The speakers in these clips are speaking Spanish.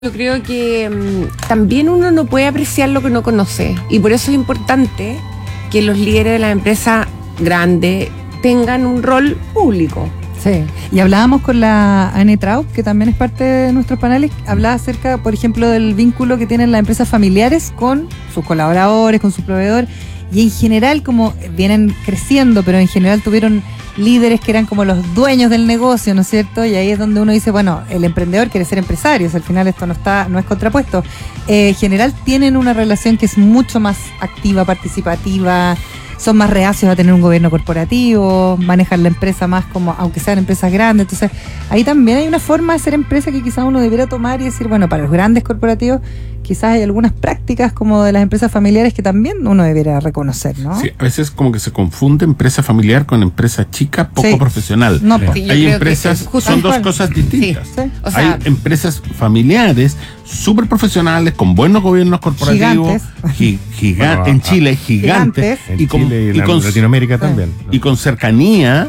Yo creo que también uno no puede apreciar lo que no conoce, y por eso es importante que los líderes de las empresas grandes tengan un rol público. Sí, y hablábamos con la Anne Traub, que también es parte de nuestros paneles, hablaba acerca, por ejemplo, del vínculo que tienen las empresas familiares con sus colaboradores, con sus proveedores, y en general, como vienen creciendo, pero en general tuvieron líderes que eran como los dueños del negocio, ¿no es cierto? Y ahí es donde uno dice, bueno, el emprendedor quiere ser empresario, al final esto no es contrapuesto. En general tienen una relación que es mucho más activa, participativa, son más reacios a tener un gobierno corporativo, manejan la empresa más como, aunque sean empresas grandes. Entonces, ahí también hay una forma de ser empresa que quizás uno debiera tomar y decir, bueno, para los grandes corporativos quizás hay algunas prácticas como de las empresas familiares que también uno debiera reconocer, ¿no? Sí, a veces como que se confunde empresa familiar con empresa chica, poco profesional. No, Sí, hay empresas, son dos cosas distintas. Sí. O sea, hay empresas familiares súper profesionales, con buenos gobiernos corporativos, Bueno, en Chile, gigantes, En y con, Chile y y con Latinoamérica también. y con cercanía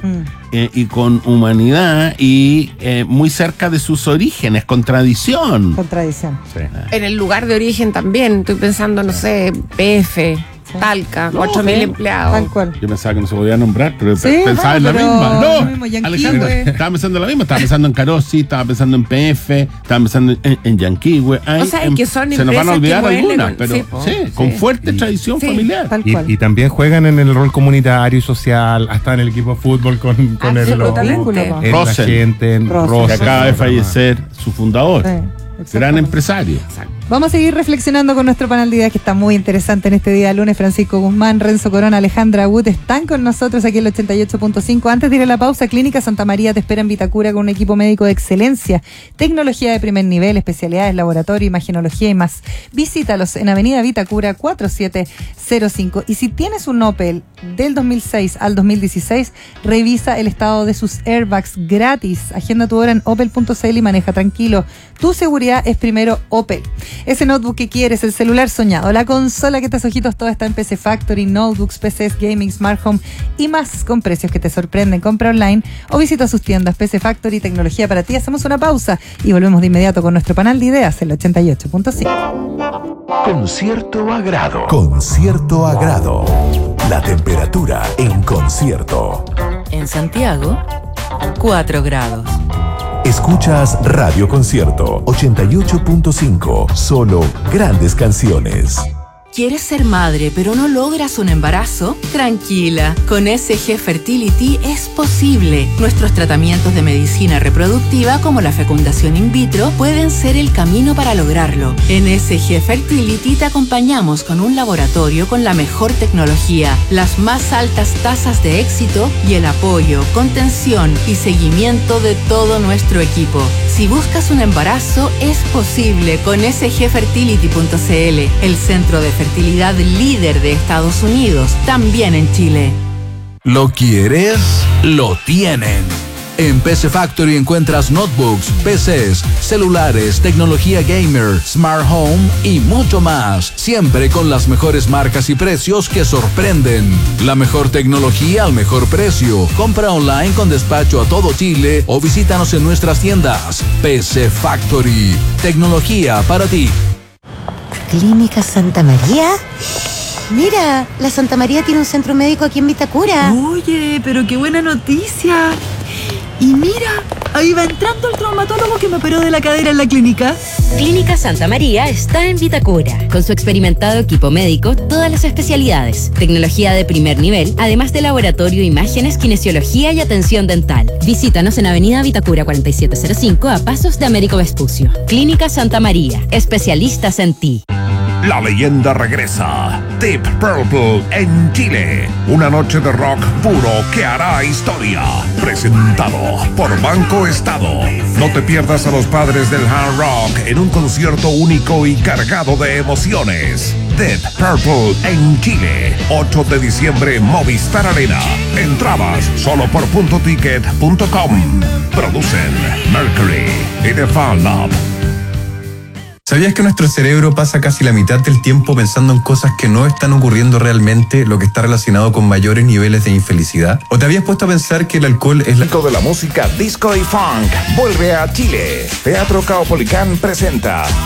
y con humanidad y muy cerca de sus orígenes, con tradición. Contradicción. Sí. en el lugar de origen también, estoy pensando, no sé, PF, Talca, 4.000 empleados. Tal cual. Yo pensaba que no se podía nombrar, pero Sí, pensaba en la pero misma. lo No, mismo, Yanquihue. Alejandra, estaba pensando en la misma. Estaba pensando en Carosi, estaba pensando en PF, estaba pensando en Yanquihue. O sea, es que son se nos van a empresas olvidar que mueven algunas, con- pero sí, po, con sí. fuerte tradición Sí, familiar. Tal cual. Y también juegan en el rol comunitario y social, hasta en el equipo de fútbol con el Absolutamente. logo. en la Rosen. gente, en Rosen. Que Rosen. acaba de fallecer su fundador. Sí, Gran exactamente. empresario. Vamos a seguir reflexionando con nuestro panel de ideas que está muy interesante en este día lunes. Francisco Guzmán, Renzo Corona, Alejandra Wood están con nosotros aquí en el 88.5. Antes de ir a la pausa, Clínica Santa María te espera en Vitacura con un equipo médico de excelencia, tecnología de primer nivel, especialidades, laboratorio, imagenología y más. Visítalos en Avenida Vitacura 4705. Y si tienes un Opel del 2006 al 2016, revisa el estado de sus airbags gratis. Agenda tu hora en opel.cl y maneja tranquilo. Tu seguridad es primero Opel. Ese notebook que quieres, el celular soñado, la consola que te hace ojitos, todo está en PC Factory, notebooks, PCs, gaming, smart home y más, con precios que te sorprenden. Compra online o visita sus tiendas. PC Factory, tecnología para ti. Hacemos una pausa y volvemos de inmediato con nuestro panel de ideas, el 88.5. Con cierto agrado. Con cierto agrado. La temperatura en concierto. En Santiago, 4 grados. Escuchas Radio Concierto 88.5. Solo grandes canciones. ¿Quieres ser madre pero no logras un embarazo? Tranquila, con SG Fertility es posible. Nuestros tratamientos de medicina reproductiva como la fecundación in vitro pueden ser el camino para lograrlo. En SG Fertility te acompañamos con un laboratorio con la mejor tecnología, las más altas tasas de éxito y el apoyo, contención y seguimiento de todo nuestro equipo. Si buscas un embarazo, es posible con sgfertility.cl, el centro de fertilidad líder de Estados Unidos, también en Chile. ¿Lo quieres? Lo tienen. En PC Factory encuentras notebooks, PCs, celulares, tecnología gamer, smart home y mucho más. Siempre con las mejores marcas y precios que sorprenden. La mejor tecnología al mejor precio. Compra online con despacho a todo Chile o visítanos en nuestras tiendas. PC Factory. Tecnología para ti. ¿Clínica Santa María? Mira, la Santa María tiene un centro médico aquí en Vitacura. Oye, pero qué buena noticia. Y mira, ahí va entrando el traumatólogo que me operó de la cadera en la clínica. Clínica Santa María está en Vitacura. Con su experimentado equipo médico, todas las especialidades, tecnología de primer nivel, además de laboratorio, imágenes, kinesiología y atención dental. Visítanos en Avenida Vitacura 4705 a pasos de Américo Vespucio. Clínica Santa María, especialistas en ti. La leyenda regresa. Deep Purple en Chile. Una noche de rock puro que hará historia. Presentado por Banco Estado. No te pierdas a los padres del hard rock en un concierto único y cargado de emociones. Deep Purple en Chile. 8 de diciembre, Movistar Arena. Entradas solo por puntoticket.com. Producen Mercury y The Fan Lab. ¿Sabías que nuestro cerebro pasa casi la mitad del tiempo pensando en cosas que no están ocurriendo realmente, lo que está relacionado con mayores niveles de infelicidad? ¿O te habías puesto a pensar que el alcohol es De la música disco y funk vuelve a Chile. Teatro Caupolicán presenta